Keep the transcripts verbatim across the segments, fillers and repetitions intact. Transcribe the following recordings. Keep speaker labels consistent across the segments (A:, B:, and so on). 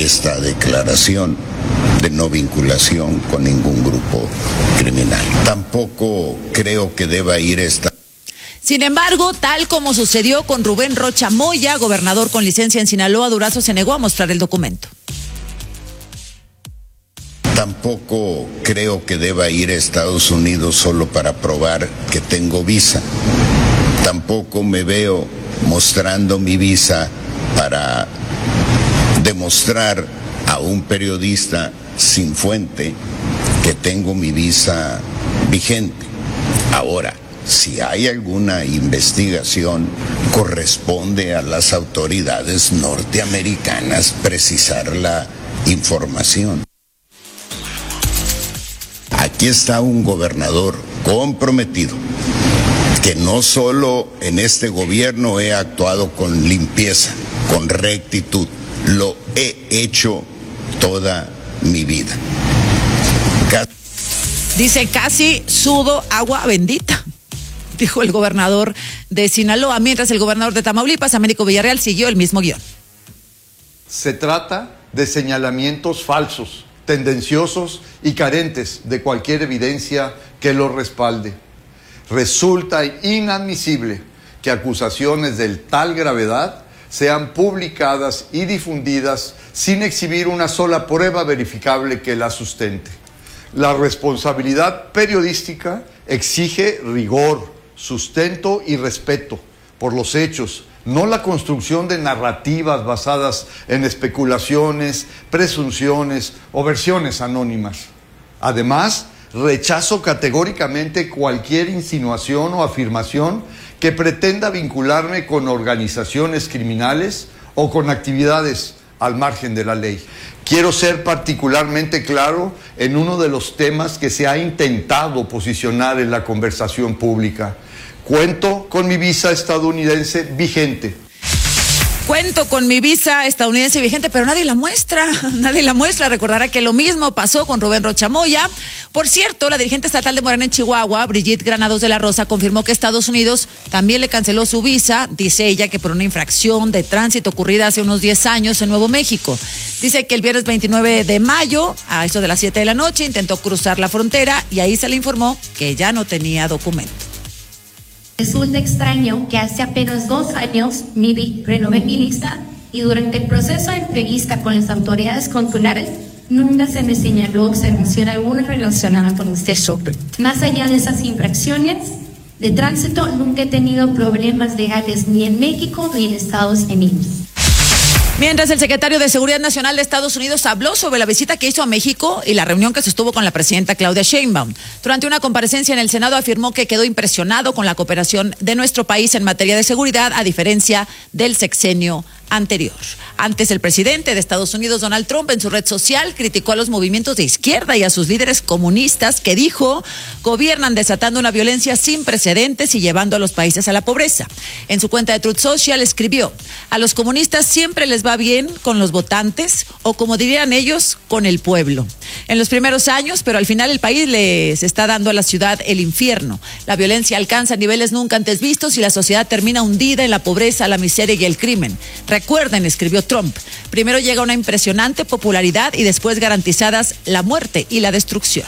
A: esta declaración de no vinculación con ningún grupo criminal. Tampoco creo que deba ir esta...
B: Sin embargo, tal como sucedió con Rubén Rocha Moya, gobernador con licencia en Sinaloa, Durazo se negó a mostrar el documento.
A: Tampoco creo que deba ir a Estados Unidos solo para probar que tengo visa. Tampoco me veo mostrando mi visa para demostrar a un periodista sin fuente que tengo mi visa vigente. Ahora, si hay alguna investigación, corresponde a las autoridades norteamericanas precisar la información. Aquí está un gobernador comprometido, que no solo en este gobierno he actuado con limpieza, con rectitud, lo he hecho toda mi vida.
B: Dice, casi sudo agua bendita, dijo el gobernador de Sinaloa, mientras el gobernador de Tamaulipas, Américo Villarreal, siguió el mismo guión.
C: Se trata de señalamientos falsos, tendenciosos y carentes de cualquier evidencia que los respalde. Resulta inadmisible que acusaciones de tal gravedad sean publicadas y difundidas sin exhibir una sola prueba verificable que las sustente. La responsabilidad periodística exige rigor, sustento y respeto por los hechos, no la construcción de narrativas basadas en especulaciones, presunciones o versiones anónimas. Además, rechazo categóricamente cualquier insinuación o afirmación que pretenda vincularme con organizaciones criminales o con actividades al margen de la ley. Quiero ser particularmente claro en uno de los temas que se ha intentado posicionar en la conversación pública. Cuento con mi visa estadounidense vigente.
B: Cuento con mi visa estadounidense vigente, pero nadie la muestra, nadie la muestra. Recordará que lo mismo pasó con Rubén Rocha Moya. Por cierto, la dirigente estatal de Morena en Chihuahua, Brigitte Granados de la Rosa, confirmó que Estados Unidos también le canceló su visa, dice ella que por una infracción de tránsito ocurrida hace unos diez años en Nuevo México. Dice que el viernes veintinueve de mayo, a eso de las siete de la noche, intentó cruzar la frontera y ahí se le informó que ya no tenía documento.
D: Resulta extraño que hace apenas dos años mi vi renové mi visa y durante el proceso de entrevista con las autoridades consulares nunca se me señaló observación alguna relacionada con este shopping. Más allá de esas infracciones de tránsito, nunca he tenido problemas legales ni en México ni en Estados Unidos.
B: Mientras el secretario de Seguridad Nacional de Estados Unidos habló sobre la visita que hizo a México y la reunión que sostuvo con la presidenta Claudia Sheinbaum. Durante una comparecencia en el Senado afirmó que quedó impresionado con la cooperación de nuestro país en materia de seguridad, a diferencia del sexenio anterior. Antes, el presidente de Estados Unidos, Donald Trump, en su red social criticó a los movimientos de izquierda y a sus líderes comunistas que dijo gobiernan desatando una violencia sin precedentes y llevando a los países a la pobreza. En su cuenta de Truth Social escribió: a los comunistas siempre les va bien con los votantes, o como dirían ellos, con el pueblo. En los primeros años, pero al final el país les está dando a la ciudad el infierno. La violencia alcanza niveles nunca antes vistos y la sociedad termina hundida en la pobreza, la miseria y el crimen. Recuerden, escribió Trump, primero llega una impresionante popularidad y después garantizadas la muerte y la destrucción.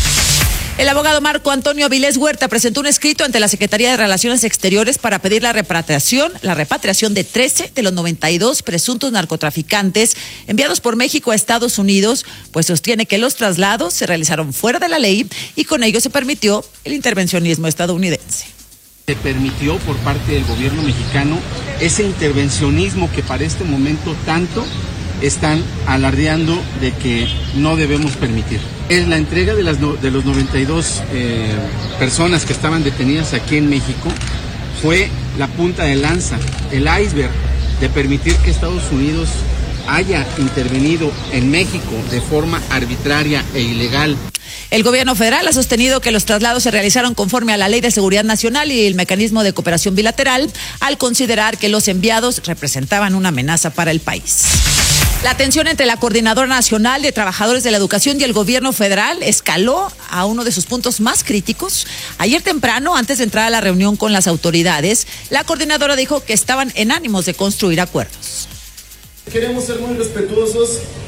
B: El abogado Marco Antonio Avilés Huerta presentó un escrito ante la Secretaría de Relaciones Exteriores para pedir la repatriación, la repatriación de trece de los noventa y dos presuntos narcotraficantes enviados por México a Estados Unidos, pues sostiene que los traslados se realizaron fuera de la ley y con ello se permitió el intervencionismo estadounidense.
E: Se permitió por parte del gobierno mexicano ese intervencionismo que para este momento tanto están alardeando de que no debemos permitir. Es la entrega de, las no, de los noventa y dos eh, personas que estaban detenidas aquí en México fue la punta de lanza, el iceberg de permitir que Estados Unidos haya intervenido en México de forma arbitraria e ilegal.
B: El gobierno federal ha sostenido que los traslados se realizaron conforme a la Ley de Seguridad Nacional y el Mecanismo de Cooperación Bilateral, al considerar que los enviados representaban una amenaza para el país. La tensión entre la Coordinadora Nacional de Trabajadores de la Educación y el gobierno federal escaló a uno de sus puntos más críticos. Ayer temprano, antes de entrar a la reunión con las autoridades, la coordinadora dijo que estaban en ánimos de construir acuerdos.
F: Queremos ser muy respetuosos